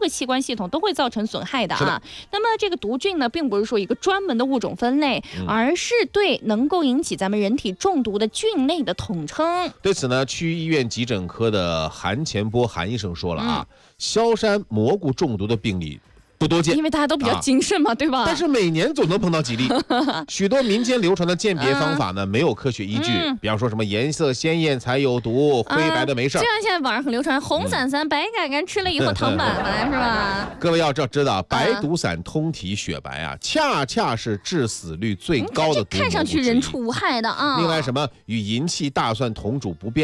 器官系统都会造成损害的啊。那么这个毒菌呢，并不是说一个专门的物种分类，而是对能够引起咱们人体中毒的菌类的统称。 对此呢，区医院急诊科的韩前波韩医生说了啊，萧山蘑菇中毒的病例不多见， 因为大家都比较谨慎嘛，对吧？ 但是每年总能碰到几例。许多民间流传的鉴别方法呢，没有科学依据。比方说什么颜色鲜艳才有毒，灰白的没事。 这样现在网上很流传，红伞伞、白杆杆吃了以后躺板了，是吧？ 各位要知道，白毒伞通体雪白啊，恰恰是致死率最高的毒蘑菇之一。 看上去人畜无害的啊。 另外什么与银器、大蒜同煮不变